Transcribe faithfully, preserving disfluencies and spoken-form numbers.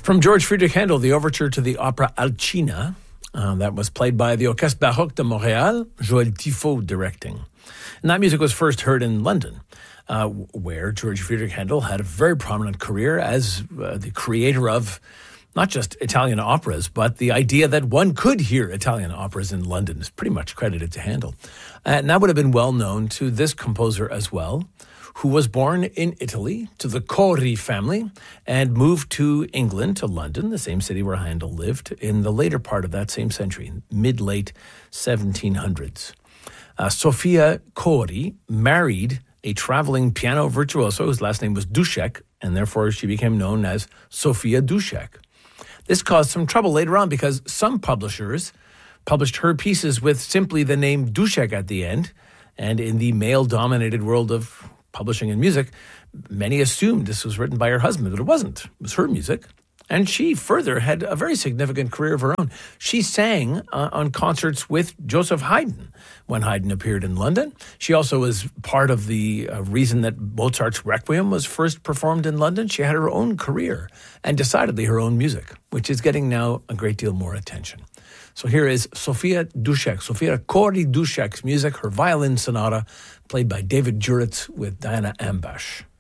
From George Friedrich Handel, the overture to the opera Alcina, uh, that was played by the Orchestre Baroque de Montréal, Joël Tifo directing. And that music was first heard in London, uh, where George Friedrich Handel had a very prominent career as uh, the creator of not just Italian operas, but the idea that one could hear Italian operas in London is pretty much credited to Handel. And that would have been well known to this composer as well, who was born in Italy to the Cori family and moved to England, to London, the same city where Handel lived, in the later part of that same century, mid-late seventeen hundreds. Uh, Sofia Cori married a traveling piano virtuoso whose last name was Dušek, and therefore she became known as Sofia Dušek. This caused some trouble later on because some publishers published her pieces with simply the name Dušek at the end, and in the male-dominated world of publishing and music, many assumed this was written by her husband, but it wasn't. It was her music. And she further had a very significant career of her own. She sang uh, on concerts with Joseph Haydn when Haydn appeared in London. She also was part of the uh, reason that Mozart's Requiem was first performed in London. She had her own career and decidedly her own music, which is getting now a great deal more attention. So here is Sofia Dušek, Sofia Cori Dušek's music, her violin sonata, played by David Juritz with Diana Ambash.